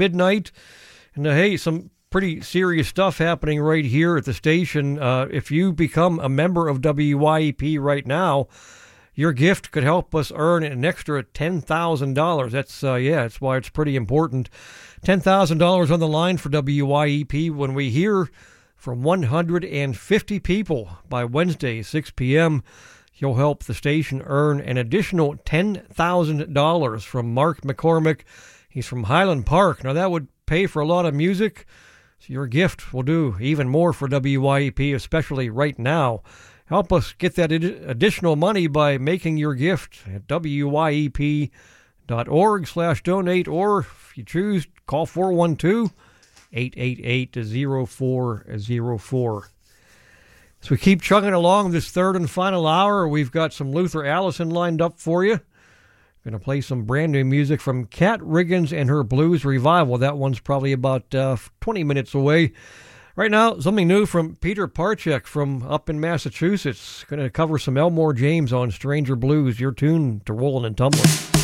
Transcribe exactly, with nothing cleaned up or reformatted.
midnight. And uh, hey, some pretty serious stuff happening right here at the station. Uh, if you become a member of W Y E P right now, your gift could help us earn an extra ten thousand dollars. That's, uh, yeah, that's why it's pretty important. ten thousand dollars on the line for W Y E P when we hear from one hundred fifty people by Wednesday, six p.m. You'll help the station earn an additional ten thousand dollars from Mark McCormick. He's from Highland Park. Now, that would pay for a lot of music, so your gift will do even more for W Y E P, especially right now. Help us get that ad- additional money by making your gift at W Y E P dot org slash donate, or if you choose, call four one two, eight eight eight, zero four zero four. As we keep chugging along this third and final hour, we've got some Luther Allison lined up for you. Going to play some brand new music from Kat Riggins and her Blues Revival. That one's probably about uh, twenty minutes away. Right now, something new from Peter Parchek from up in Massachusetts. Going to cover some Elmore James on Stranger Blues. Your tune to Rollin' and Tumblin'.